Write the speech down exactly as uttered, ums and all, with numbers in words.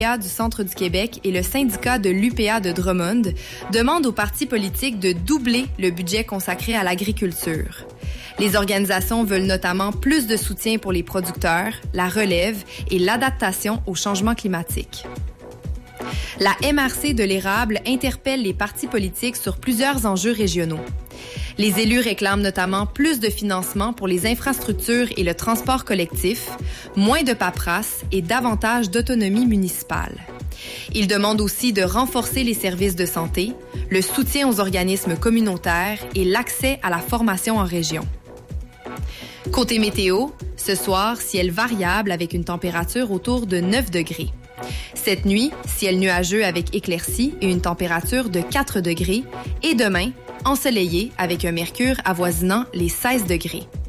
du Centre du Québec et le syndicat de l'U P A de Drummond demandent aux partis politiques de doubler le budget consacré à l'agriculture. Les organisations veulent notamment plus de soutien pour les producteurs, la relève et l'adaptation au changement climatique. La M R C de l'érable interpelle les partis politiques sur plusieurs enjeux régionaux. Les élus réclament notamment plus de financement pour les infrastructures et le transport collectif, moins de paperasse et davantage d'autonomie municipale. Ils demandent aussi de renforcer les services de santé, le soutien aux organismes communautaires et l'accès à la formation en région. Côté météo, ce soir, ciel variable avec une température autour de neuf degrés. Cette nuit, ciel nuageux avec éclaircies et une température de quatre degrés. Et demain, ensoleillé avec un mercure avoisinant les seize degrés.